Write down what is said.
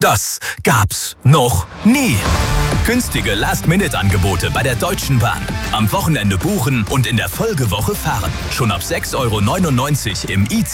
Das gab's noch nie. Günstige Last-Minute-Angebote bei der Deutschen Bahn. Am Wochenende buchen und in der Folgewoche fahren. Schon ab 6,99 € im IC.